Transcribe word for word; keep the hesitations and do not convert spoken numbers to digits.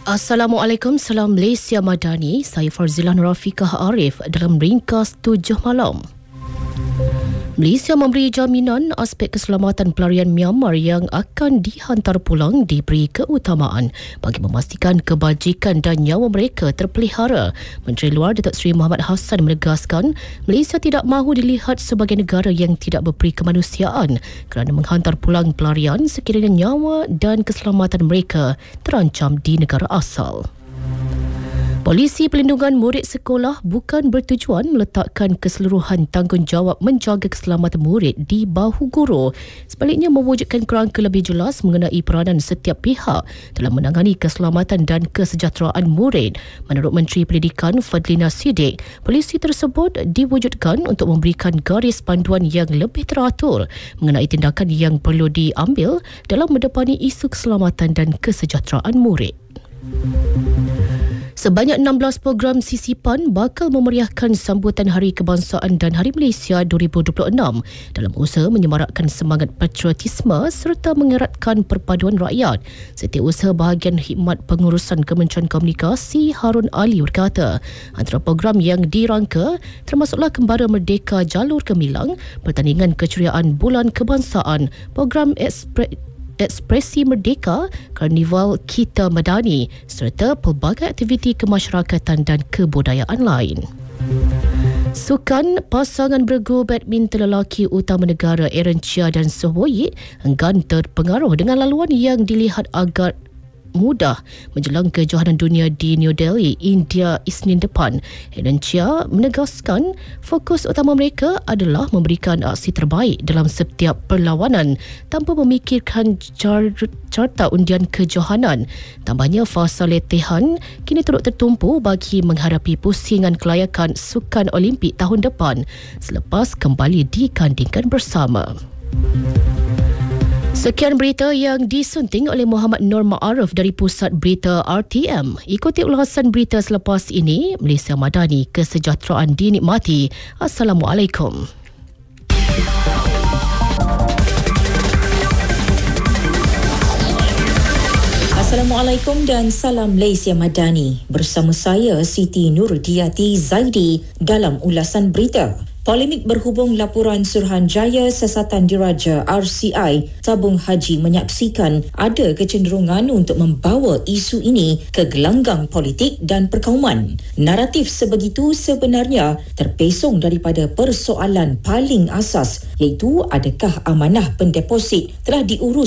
Assalamualaikum, salam Malaysia Madani. Saya Farzilah Nurafiqah Arif dalam ringkas tujuh malam. Malaysia memberi jaminan aspek keselamatan pelarian Myanmar yang akan dihantar pulang diberi keutamaan bagi memastikan kebajikan dan nyawa mereka terpelihara. Menteri Luar Datuk Seri Muhammad Hassan menegaskan Malaysia tidak mahu dilihat sebagai negara yang tidak berperi kemanusiaan kerana menghantar pulang pelarian sekiranya nyawa dan keselamatan mereka terancam di negara asal. Polisi Pelindungan Murid Sekolah bukan bertujuan meletakkan keseluruhan tanggungjawab menjaga keselamatan murid di bahu guru. Sebaliknya mewujudkan kerangka lebih jelas mengenai peranan setiap pihak dalam menangani keselamatan dan kesejahteraan murid. Menurut Menteri Pendidikan Fadlina Siddiq, polisi tersebut diwujudkan untuk memberikan garis panduan yang lebih teratur mengenai tindakan yang perlu diambil dalam mendepani isu keselamatan dan kesejahteraan murid. Sebanyak enam belas program sisipan bakal memeriahkan sambutan Hari Kebangsaan dan Hari Malaysia dua ribu dua puluh enam dalam usaha menyemarakkan semangat patriotisme serta mengeratkan perpaduan rakyat. Setiausaha Bahagian Khidmat Pengurusan Kementerian Komunikasi Harun Ali berkata, antara program yang dirangka termasuklah Kembara Merdeka Jalur Gemilang, Pertandingan Keceriaan Bulan Kebangsaan, program Ekspres Ekspresi Merdeka, Karnival Kita Madani serta pelbagai aktiviti kemasyarakatan dan kebudayaan lain. Sukan pasangan bergu badminton lelaki utama negara Aaron Chia dan Soh Woyik enggan terpengaruh dengan laluan yang dilihat agak mudah menjelang kejohanan dunia di New Delhi, India Isnin depan. Aaron Chia menegaskan fokus utama mereka adalah memberikan aksi terbaik dalam setiap perlawanan tanpa memikirkan car- carta undian kejohanan. Tambahnya, fasa latihan kini turut tertumpu bagi menghadapi pusingan kelayakan Sukan Olimpik tahun depan selepas kembali dikandingkan bersama. Sekian berita yang disunting oleh Muhammad Nur Ma'aruf dari Pusat Berita R T M. Ikuti ulasan berita selepas ini. Malaysia Madani, kesejahteraan dinikmati. Assalamualaikum. Assalamualaikum dan salam Malaysia Madani. Bersama saya Siti Nurdiati Zaidi dalam ulasan berita. Polemik berhubung laporan Suruhanjaya Siasatan Diraja R C I tabung haji menyaksikan ada kecenderungan untuk membawa isu ini ke gelanggang politik dan perkauman. Naratif sebegitu sebenarnya terpesong daripada persoalan paling asas, iaitu adakah amanah pendeposit telah diurus